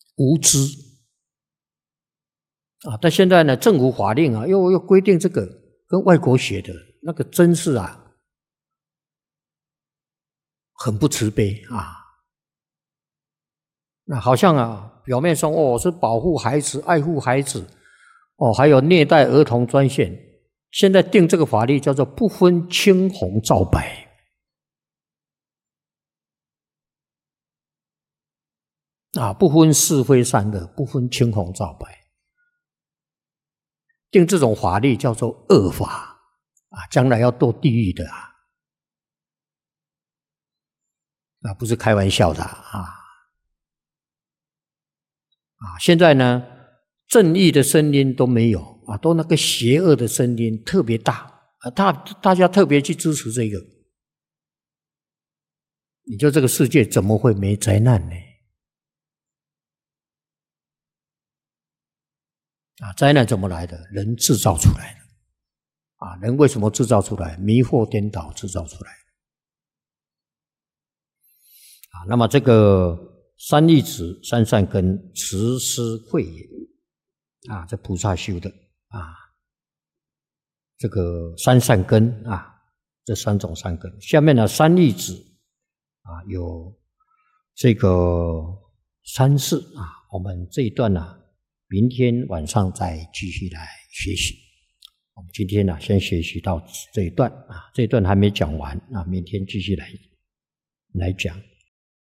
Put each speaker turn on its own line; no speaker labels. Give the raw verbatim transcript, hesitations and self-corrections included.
无知啊！但现在呢，政府法令啊，又又规定这个跟外国学的那个，真是啊，很不慈悲啊！那好像啊，表面上哦是保护孩子、爱护孩子，哦还有虐待儿童专线，现在定这个法律叫做不分青红皂白。啊，不分是非善恶，不分青红皂白，定这种法律叫做恶法啊，将来要堕地狱的啊，啊，不是开玩笑的啊！啊，现在呢，正义的声音都没有啊，都那个邪恶的声音特别大啊，大大家特别去支持这个，你说这个世界怎么会没灾难呢？啊，灾难怎么来的？人制造出来的。啊，人为什么制造出来？迷惑颠倒制造出来。啊，那么这个三义子、三善根、慈施慧眼，啊，这菩萨修的啊，这个三善根啊，这三种善根。下面呢，三义子啊，有这个三世啊，我们这一段呢、啊。明天晚上再继续来学习。我们今天呢、啊，先学习到这一段啊，这一段还没讲完啊，明天继续来来讲。